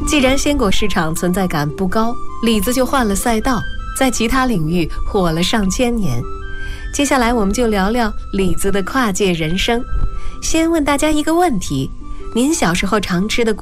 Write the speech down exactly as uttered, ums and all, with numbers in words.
既然鲜果市场存在感不高，李子就换了赛道，在其他领域火了上千年。接下来我们就聊聊李子的跨界人生。先问大家一个问题，您小时候常吃的